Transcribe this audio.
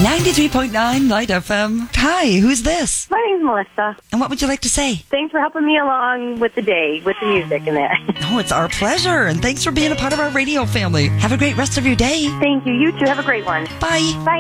93.9 Light FM. Hi, who's this? My name's Melissa. And what would you like to say? Thanks for helping me along with the day, with the music in there. Oh, it's our pleasure. And thanks for being a part of our radio family. Have a great rest of your day. Thank you. You too. Have a great one. Bye. Bye.